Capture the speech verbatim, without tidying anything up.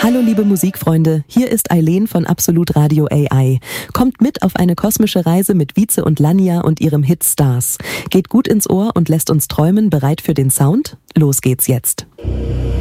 Hallo liebe Musikfreunde, hier ist Eileen von Absolut Radio A I. Kommt mit auf eine kosmische Reise mit Vize und Lania und ihrem Hit Stars. Geht gut ins Ohr und lässt uns träumen, bereit für den Sound? Los geht's jetzt.